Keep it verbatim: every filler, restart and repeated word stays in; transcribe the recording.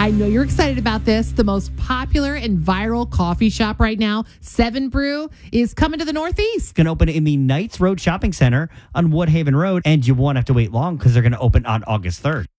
I know you're excited about this. The most popular and viral coffee shop right now, Seven Brew, is coming to the Northeast. Going to open in the Knights Road Shopping Center on Woodhaven Road, and you won't have to wait long because they're going to open on August third.